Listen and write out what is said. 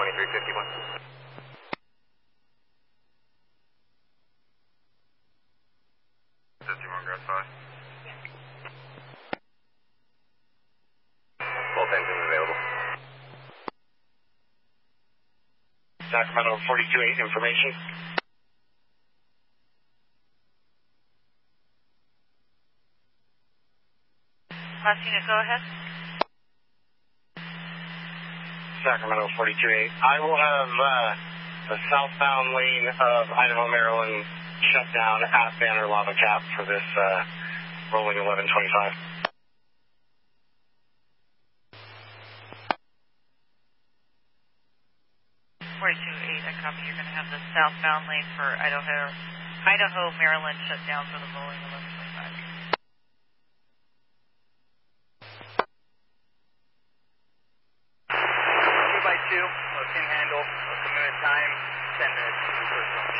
2351. 51 Grass 5. Both engines available. Sacramento 42-8 information. Last unit, go ahead. Sacramento 42-8. I will have the southbound lane of Idaho, Maryland shut down at Banner Lava Cap for this rolling 1125. 42-8, I copy. You're going to have the southbound lane for Idaho, Maryland shut down for the rolling 1125. 2x2, low pin handle, low minute time, 10 minutes.